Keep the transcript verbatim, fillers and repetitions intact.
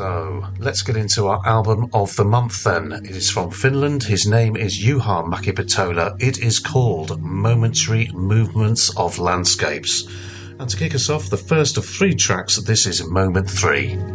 So, let's get into our album of the month then. It is from Finland. His name is Juha Mäkipitola. It is called Momentary Movements of Landscapes. And to kick us off, the first of three tracks, this is Moment three.